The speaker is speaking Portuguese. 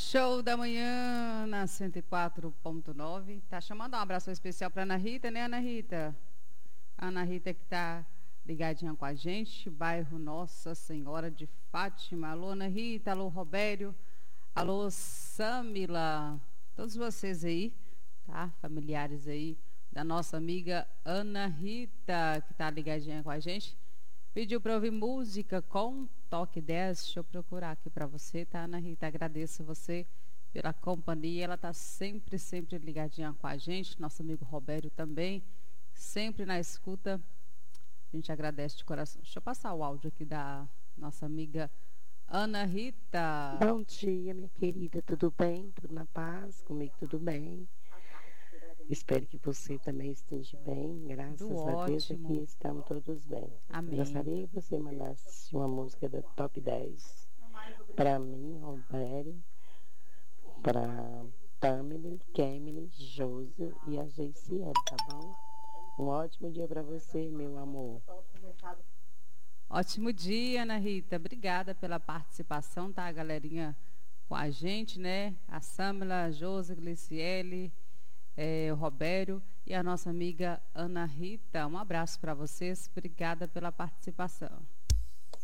Show da manhã na 104.9. Tá chamando um abraço especial para Ana Rita, né, Ana Rita? Ana Rita que tá ligadinha com a gente, bairro Nossa Senhora de Fátima. Alô, Ana Rita, alô, Robério, alô, Samila, todos vocês aí, tá? Familiares aí da nossa amiga Ana Rita, que tá ligadinha com a gente. Pediu para ouvir música com Toque 10. Deixa eu procurar aqui para você, tá, Ana Rita? Agradeço você pela companhia. Ela tá sempre ligadinha com a gente. Nosso amigo Robério também, sempre na escuta. A gente agradece de coração. Deixa eu passar o áudio aqui da nossa amiga Ana Rita. Bom dia, minha querida. Tudo bem? Tudo na paz? Comigo tudo bem. Espero que você também esteja bem. Graças a Deus aqui estamos todos bem. Amém. Gostaria que você mandasse uma música da Top 10 para mim, Robério, para Tamile, Kemily, Josi e a Geiciele, tá bom? Um ótimo dia para você, meu amor. Ótimo dia, Ana Rita. Obrigada pela participação, tá, galerinha, com a gente, né? A Samila, a Josi, a Gliciele, o Robério e a nossa amiga Ana Rita. Um abraço para vocês. Obrigada pela participação.